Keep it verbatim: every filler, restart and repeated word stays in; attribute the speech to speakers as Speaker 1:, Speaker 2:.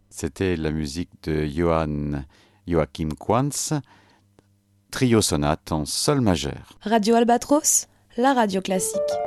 Speaker 1: C'était la musique de Johann Joachim Quantz, trio sonate en sol majeur.
Speaker 2: Radio Albatros, la radio classique.